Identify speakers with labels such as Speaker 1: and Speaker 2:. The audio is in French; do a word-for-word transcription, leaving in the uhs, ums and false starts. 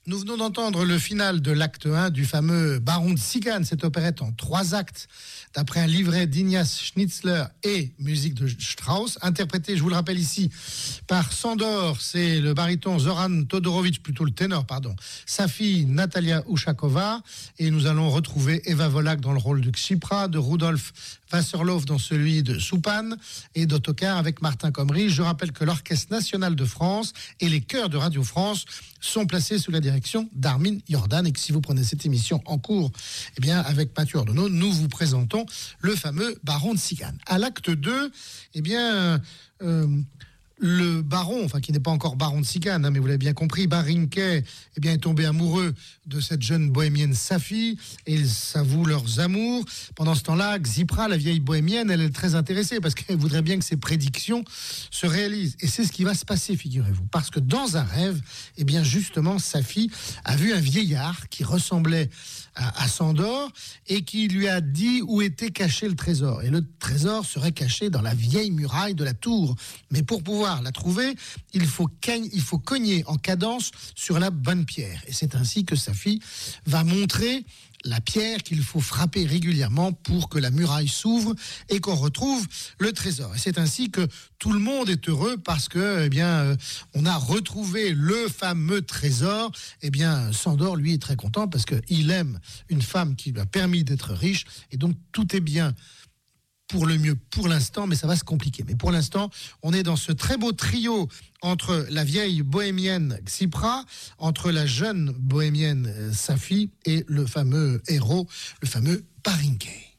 Speaker 1: Nous venons d'entendre le final de l'acte un du fameux Baron de Sigan, cette opérette en trois actes, d'après un livret d'Ignaz Schnitzler et musique de Strauss, interprété, je vous le rappelle ici, par Sandor, c'est le baryton Zoran Todorovic, plutôt le ténor, pardon, sa fille Natalia Ushakova, et nous allons retrouver Eva Volak dans le rôle de Ksipra, de Rudolf Wasserloff dans celui de Soupan, et d'Ottokar avec Martin Comrie. Je rappelle que l'Orchestre National de France et les chœurs de Radio France sont placés sous la direction d'Armin Jordan, et que si vous prenez cette émission en cours, eh bien, avec Mathieu Ordonneau, nous vous présentons le fameux Baron de Sigan. À l'acte deux, eh bien, euh, le baron, enfin qui n'est pas encore baron de Sigan, hein, mais vous l'avez bien compris, Barinquet, eh bien, est tombé amoureux de cette jeune bohémienne Safi, et ils s'avouent leurs amours. Pendant ce temps-là, Ksipra, la vieille bohémienne, elle est très intéressée parce qu'elle voudrait bien que ses prédictions se réalisent. Et c'est ce qui va se passer, figurez-vous, parce que dans un rêve, eh bien, justement, Safi a vu un vieillard qui ressemblait à, à Sandor et qui lui a dit où était caché le trésor. Et le trésor serait caché dans la vieille muraille de la tour. Mais pour pouvoir la trouver, il faut, cagn- il faut cogner en cadence sur la bonne pierre. Et c'est ainsi que Safi va montrer la pierre qu'il faut frapper régulièrement pour que la muraille s'ouvre et qu'on retrouve le trésor. Et c'est ainsi que tout le monde est heureux parce que, eh bien, euh, on a retrouvé le fameux trésor. Eh bien, Sandor, lui, est très content parce qu'il aime une femme qui lui a permis d'être riche, et donc tout est bien pour le mieux pour l'instant, mais ça va se compliquer. Mais pour l'instant, on est dans ce très beau trio entre la vieille bohémienne Ksipra, entre la jeune bohémienne Safi et le fameux héros, le fameux Barinquet.